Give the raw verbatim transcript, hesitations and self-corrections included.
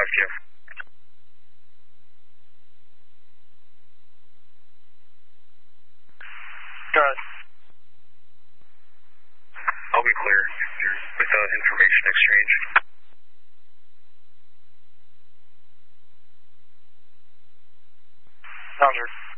five two. Good. I'll be clear without information exchange. Roger.